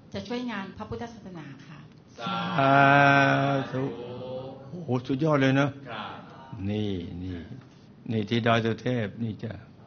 จะช่วยงานพระพุทธศาสนาค่ะสาธุโอ้โหสุดยอดเลยนะนี่ที่ดอยสุเทพนี่จะ